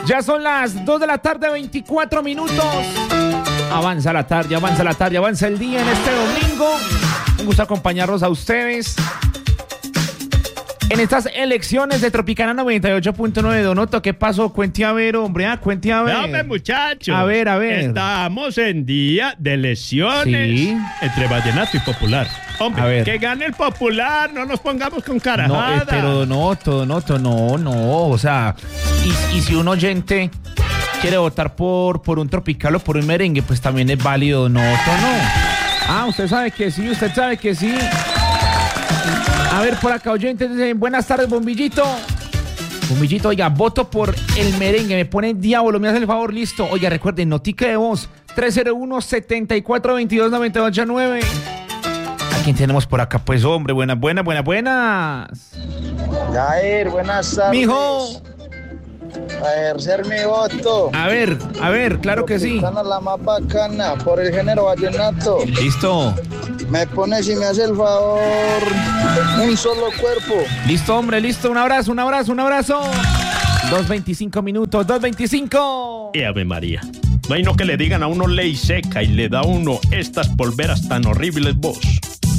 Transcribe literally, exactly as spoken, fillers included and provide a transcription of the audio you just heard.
Ya son las dos de la tarde, veinticuatro minutos. Avanza la tarde, avanza la tarde, avanza el día en este domingo. Un gusto acompañarlos a ustedes en estas elecciones de Tropicana noventa y ocho punto nueve. Donoto, ¿qué pasó? Cuente a ver, hombre, ah, cuente a ver. Dame, muchachos. A ver, a ver. Estamos en día de elecciones Sí. entre Vallenato y Popular. Hombre, A ver. que gane el Popular, no nos pongamos con No, carajada. eh, pero Donoto, Donoto, no, no, o sea, y, y si un oyente quiere votar por, por un tropical o por un merengue, pues también es válido, Donoto, no. Ah, usted sabe que sí, usted sabe que sí. A ver, por acá, oyentes, dicen, buenas tardes, Bombillito. Bombillito, oiga, voto por el merengue, me pone diablo, me hace el favor, listo. Oiga, recuerden, notica de voz, tres cero uno, setenta y cuatro, veintidós, noventa y ocho, nueve. ¿A quién tenemos por acá? Pues, hombre, buenas, buenas, buenas, buenas. Jair, buenas tardes. Mijo. A ejercer mi voto. A ver, a ver, claro que sí. Tropicana la más bacana por el género vallenato. Listo, Me pone, si me hace el favor, un solo cuerpo. listo, hombre, listo. Un abrazo, un abrazo, un abrazo. dos veinticinco minutos, dos veinticinco. Y Ave María. No hay no que le digan a uno ley seca y le da a uno estas polveras tan horribles vos.